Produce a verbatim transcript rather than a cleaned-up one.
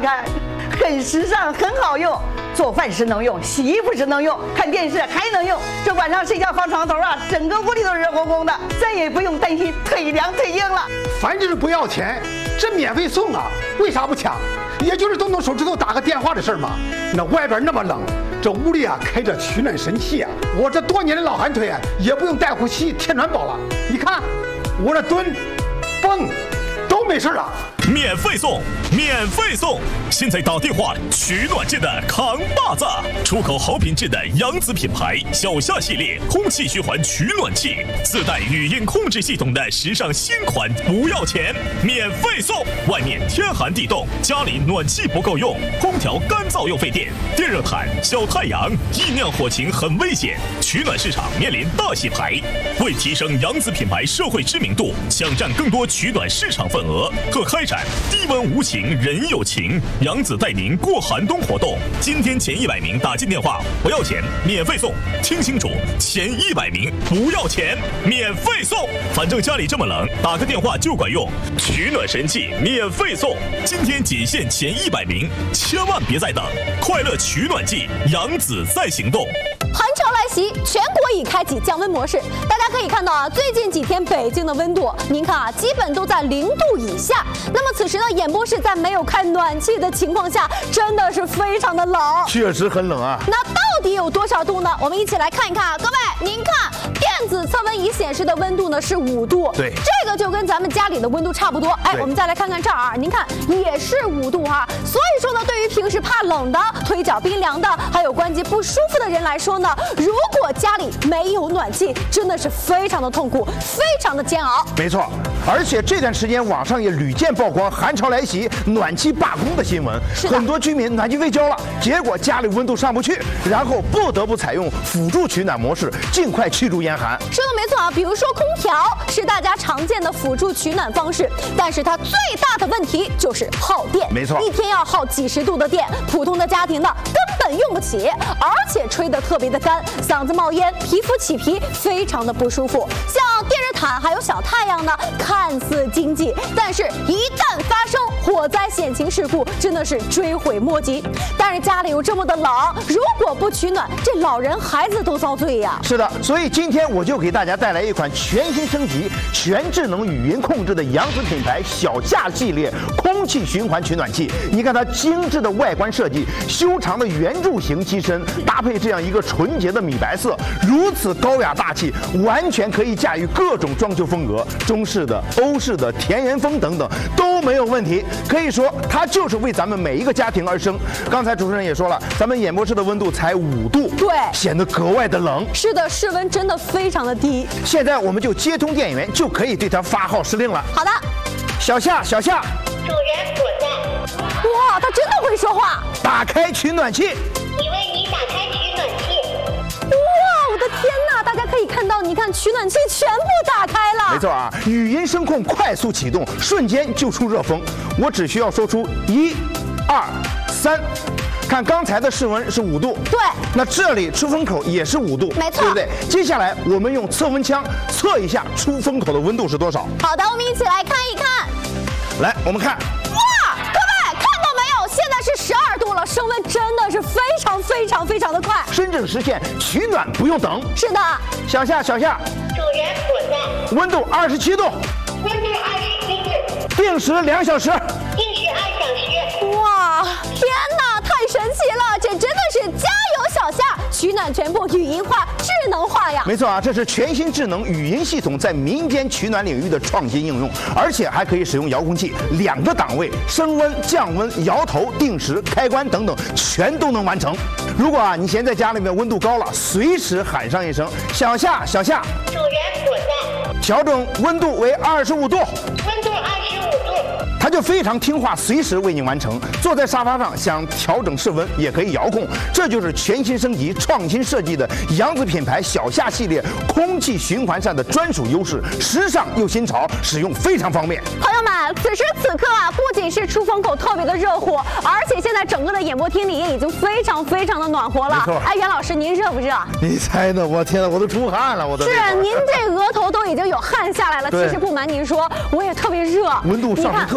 看，很时尚，很好用。做饭时能用，洗衣服时能用，看电视还能用。这晚上睡觉放床头啊，整个屋里都是热烘烘的，再也不用担心腿凉腿硬了。 反正是不要钱，这免费送啊，为啥不抢？也就是动动手指头打个电话的事儿嘛。那外边那么冷，这屋里啊开着取暖神器啊，我这多年的老寒腿啊，也不用带呼吸贴暖宝了。你看，我这蹲、蹦都没事了。 免费送，免费送！现在打电话取暖界的扛把子，出口好品质的扬子品牌小夏系列空气循环取暖器，自带语音控制系统的时尚新款，不要钱，免费送！外面天寒地冻，家里暖气不够用，空调干燥又费电，电热毯、小太阳，易酿火情很危险，取暖市场面临大洗牌。为提升扬子品牌社会知名度，抢占更多取暖市场份额，可开展低温无情人有情，扬子带您过寒冬活动。今天前一百名打进电话不要钱，免费送。听清楚，前一百名不要钱，免费送。反正家里这么冷，打个电话就管用。取暖神器免费送，今天仅限前一百名，千万别再等！快乐取暖季，扬子在行动。 寒潮来袭，全国已开启降温模式。大家可以看到啊，最近几天北京的温度，您看啊，基本都在零度以下。那么此时呢，演播室在没有开暖气的情况下，真的是非常的冷， 确实很冷啊。 那到底有多少度呢？我们一起来看一看啊，各位，您看电子测温仪显示的温度呢是五度， 对， 这个就跟咱们家里的温度差不多。哎，我们再来看看这儿啊，您看也是五度哈、啊。所以说呢，对于平时怕冷的、腿脚冰凉的，还有关节不舒服的人来说呢，如果家里没有暖气，真的是非常的痛苦，非常的煎熬。 没错，而且这段时间网上也屡见曝光寒潮来袭、暖气罢工的新闻，很多居民暖气费交了，结果家里温度上不去，然后不得不采用辅助取暖模式，尽快驱逐严寒。 说的没错啊，比如说空调是大家常见的辅助取暖方式，但是它最大的问题就是耗电， 没错， 一天要耗几十度的电，普通的家庭呢根本用不起，而且吹得特别的干，嗓子冒烟，皮肤起皮，非常的不舒服。像电热毯还有小太阳呢，看似经济，但是一旦发生火灾险情事故，真的是追悔莫及。但是家里有这么的冷，如果不取暖，这老人孩子都遭罪呀。 是的，所以今天我就给大家带来一款全新升级、全智能语音控制的扬子品牌小夏系列空气循环取暖器。你看它精致的外观设计，修长的圆柱形机身，搭配这样一个纯洁的米白色，如此高雅大气，完全可以驾驭各种装修风格，中式的、欧式的、田园风等等都没有问题。可以说，它就是为咱们每一个家庭而生。刚才主持人也说了，咱们演播室的温度才五度， 对， 显得格外的冷。 是的，室温真的非常的低。 现在我们就接通电源，就可以对它发号施令了。 好的， 小夏，小夏， 主人我在。 哇，他真的会说话。 打开取暖器。 已为你打开取暖器。 哇，我的天哪！大家可以看到，你看取暖器全部打开了。 没错啊，语音声控快速启动，瞬间就出热风。我只需要说出一、二、三。看刚才的室温是五度， 对， 那这里出风口也是五度， 没错， 对不对？接下来我们用测温枪测一下出风口的温度是多少。 好的，我们一起来看一看。 来，我们看， 哇，各位看到没有？现在是十二度了，升温真的是非常非常非常的快， 真正实现取暖不用等。 是的， 小夏，小夏， 主人我在。 温度二十七度， 温度二十七度， 定时两小时， 定时二小时。 哇，天哪，太神奇了！这真的是加油小夏，取暖全部语音化、智能化呀！ 没错啊，这是全新智能语音系统在民间取暖领域的创新应用，而且还可以使用遥控器，两个档位，升温、降温、摇头、定时、开关等等，全都能完成。如果啊你嫌在家里面温度高了，随时喊上一声“小夏，小夏”， 主人我在。 调整温度为二十五度， 温度二十五度， 它就非常听话，随时为您完成。坐在沙发上想调整室温也可以遥控，这就是全新升级、创新设计的扬子品牌小夏系列空气循环扇的专属优势，时尚又新潮，使用非常方便。 朋友们，此时此刻啊，不仅是出风口特别的热乎，而且现在整个的演播厅里也已经非常非常的暖和了。 没错。 哎，袁老师，您热不热？ 你猜呢？我天哪，我都出汗了，我都。 是，您这额头都已经有汗下来了。其实不瞒您说，我也特别热。 温度上升特。